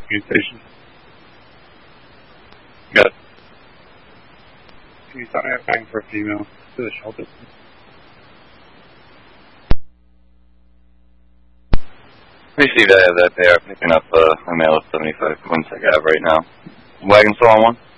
communication. Got it. Can you start back for a female to the shelter? Received. I have that pair picking up a male of 75 Quincy Ave right now. Wagon still on one?